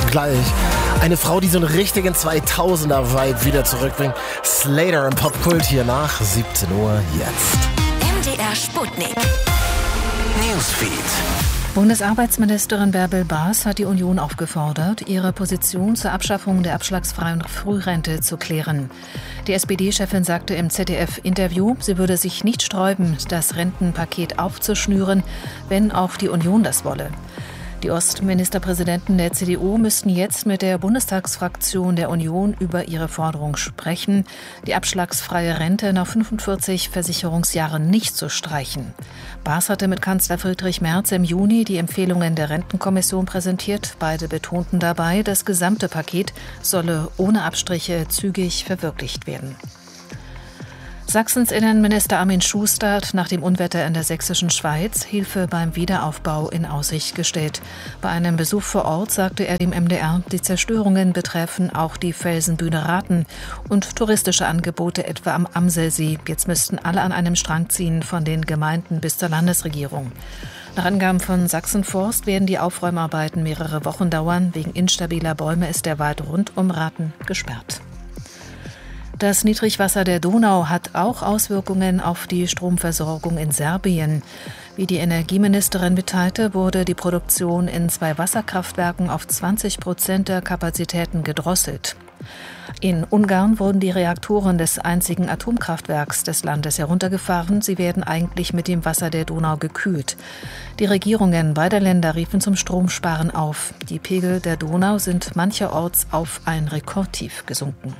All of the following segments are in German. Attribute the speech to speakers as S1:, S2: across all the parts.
S1: gleich. Eine Frau, die so einen richtigen 2000er-Vibe wieder zurückbringt. Slater im Popkult hier nach 17 Uhr jetzt.
S2: MDR Sputnik.
S3: Newsfeed.
S4: Bundesarbeitsministerin Bärbel Baas hat die Union aufgefordert, ihre Position zur Abschaffung der abschlagsfreien Frührente zu klären. Die SPD-Chefin sagte im ZDF-Interview, sie würde sich nicht sträuben, das Rentenpaket aufzuschnüren, wenn auch die Union das wolle. Die Ostministerpräsidenten der CDU müssten jetzt mit der Bundestagsfraktion der Union über ihre Forderung sprechen, die abschlagsfreie Rente nach 45 Versicherungsjahren nicht zu streichen. Baas hatte mit Kanzler Friedrich Merz im Juni die Empfehlungen der Rentenkommission präsentiert. Beide betonten dabei, das gesamte Paket solle ohne Abstriche zügig verwirklicht werden. Sachsens Innenminister Armin Schuster hat nach dem Unwetter in der sächsischen Schweiz Hilfe beim Wiederaufbau in Aussicht gestellt. Bei einem Besuch vor Ort sagte er dem MDR, die Zerstörungen betreffen auch die Felsenbühne Raten und touristische Angebote etwa am Amselsee. Jetzt müssten alle an einem Strang ziehen, von den Gemeinden bis zur Landesregierung. Nach Angaben von Sachsenforst werden die Aufräumarbeiten mehrere Wochen dauern. Wegen instabiler Bäume ist der Wald rund um Raten gesperrt. Das Niedrigwasser der Donau hat auch Auswirkungen auf die Stromversorgung in Serbien. Wie die Energieministerin mitteilte, wurde die Produktion in 2 Wasserkraftwerken auf 20% der Kapazitäten gedrosselt. In Ungarn wurden die Reaktoren des einzigen Atomkraftwerks des Landes heruntergefahren. Sie werden eigentlich mit dem Wasser der Donau gekühlt. Die Regierungen beider Länder riefen zum Stromsparen auf. Die Pegel der Donau sind mancherorts auf ein Rekordtief gesunken.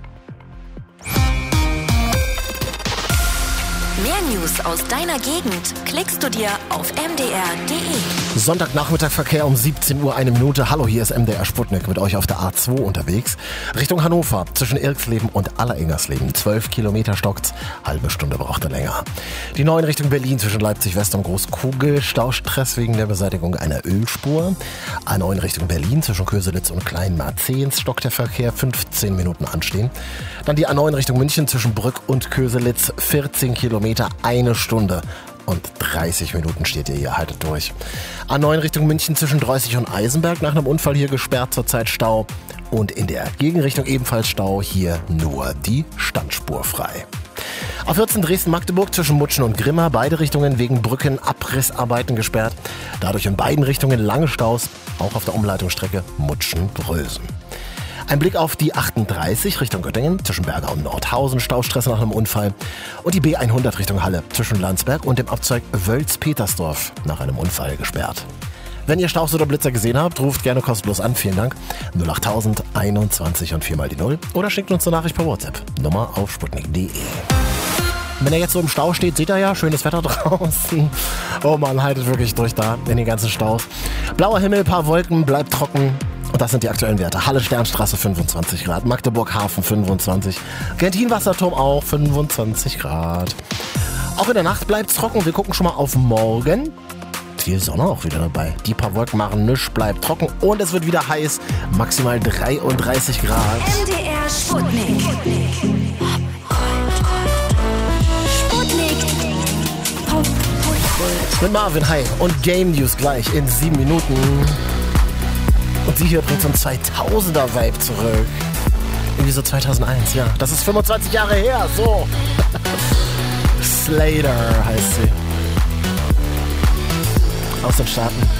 S2: Mehr News aus deiner Gegend klickst du dir auf mdr.de.
S1: Sonntagnachmittag Verkehr um 17 Uhr, 1 Minute. Hallo, hier ist MDR Sputnik mit euch auf der A2 unterwegs. Richtung Hannover, zwischen Irksleben und Allerengersleben. 12 Kilometer stockt's, halbe Stunde braucht er länger. Die 9 Richtung Berlin zwischen Leipzig West und Großkugel. Staustress wegen der Beseitigung einer Ölspur. A9 Richtung Berlin zwischen Köselitz und Kleinmarzehns stockt der Verkehr, 15 Minuten anstehen. Dann die A9 Richtung München zwischen Brück und Köselitz, 14 Kilometer, 1 Stunde. Und 30 Minuten steht ihr hier, haltet durch. A9 Richtung München zwischen Dreußig und Eisenberg, nach einem Unfall hier gesperrt, zurzeit Stau. Und in der Gegenrichtung ebenfalls Stau, hier nur die Standspur frei. A14 Dresden-Magdeburg zwischen Mutschen und Grimma, beide Richtungen wegen Brückenabrissarbeiten gesperrt. Dadurch in beiden Richtungen lange Staus, auch auf der Umleitungsstrecke Mutschen-Brösen. Ein Blick auf die 38 Richtung Göttingen, zwischen Berger und Nordhausen, Staustress nach einem Unfall. Und die B100 Richtung Halle, zwischen Landsberg und dem Abzweig Wölz-Petersdorf, nach einem Unfall gesperrt. Wenn ihr Staus oder Blitzer gesehen habt, ruft gerne kostenlos an, vielen Dank. 08000 21 und 4 mal die 0 oder schickt uns eine Nachricht per WhatsApp. Nummer auf sputnik.de. Wenn er jetzt so im Stau steht, seht ihr ja, schönes Wetter draußen. Oh man, haltet wirklich durch da in den ganzen Staus. Blauer Himmel, paar Wolken, bleibt trocken. Und das sind die aktuellen Werte. Halle Sternstraße 25 Grad, Magdeburg Hafen 25, Gentin Wasserturm auch 25 Grad. Auch in der Nacht bleibt es trocken. Wir gucken schon mal auf morgen. Viel Sonne auch wieder dabei. Die paar Wolken machen nichts, bleibt trocken und es wird wieder heiß. Maximal 33 Grad.
S2: MDR Sputnik.
S1: Mit Marvin, hi. Und Game News gleich in 7 Minuten. Und sie hier bringt so einen 2000er-Vibe zurück. Irgendwie so 2001, ja. Das ist 25 Jahre her, so. Slater heißt sie. Aus den Staaten.